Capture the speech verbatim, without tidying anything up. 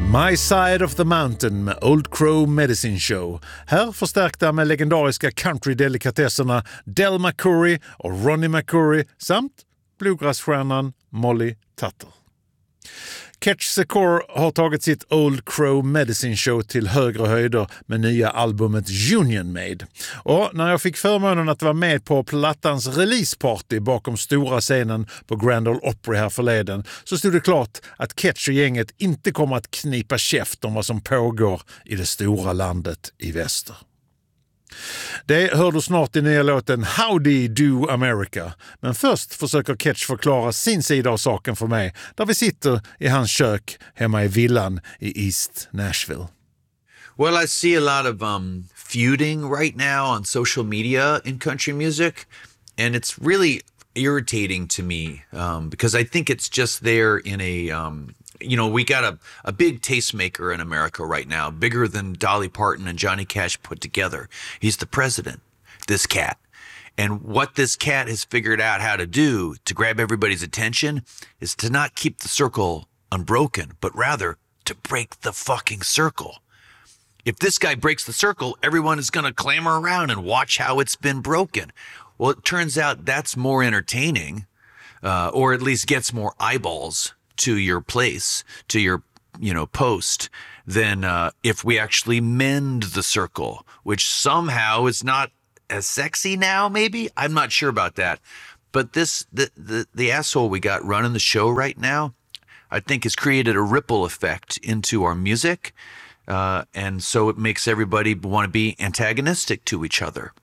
My Side of the Mountain med Old Crow Medicine Show. Här förstärkta med legendariska country-delikatesserna Del McCoury och Ronnie McCoury samt bluegrassstjärnan Molly Tuttle. Catch the Core har tagit sitt Old Crow Medicine Show till högre höjder med nya albumet Union Made. Och när jag fick förmånen att vara med på plattans releaseparty bakom stora scenen på Grand Ole Opry här förleden så stod det klart att Catch och gänget inte kommer att knipa käft om vad som pågår i det stora landet i väster. Det hör du snart i nya låten Howdy Do America. Men först försöker Catch förklara sin sida av saken för mig där vi sitter i hans kök hemma i villan i East Nashville. Well, I see a lot of um, feuding right now on social media in country music, and it's really irritating to me um, because I think it's just there in a... Um, You know, we got a, a big tastemaker in America right now, bigger than Dolly Parton and Johnny Cash put together. He's the president, this cat. And what this cat has figured out how to do to grab everybody's attention is to not keep the circle unbroken, but rather to break the fucking circle. If this guy breaks the circle, everyone is going to clamor around and watch how it's been broken. Well, it turns out that's more entertaining, uh, or at least gets more eyeballs to your place, to your, you know, post, than uh, if we actually mend the circle, which somehow is not as sexy now, maybe? I'm not sure about that. But this, the, the, the asshole we got running the show right now, I think has created a ripple effect into our music. Uh, and so it makes everybody want to be antagonistic to each other.